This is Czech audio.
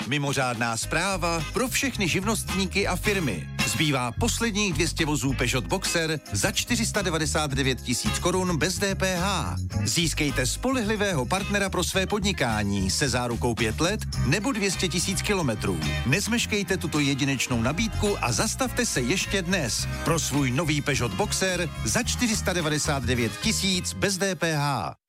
Mimořádná zpráva pro všechny živnostníky a firmy. Zbývá posledních 200 vozů Peugeot Boxer za 499 000 korun bez DPH. Získejte spolehlivého partnera pro své podnikání se zárukou 5 let nebo 200 000 kilometrů. Nezmeškejte tuto jedinečnou nabídku a zastavte se ještě dnes pro svůj nový Peugeot Boxer za 499 000 bez DPH.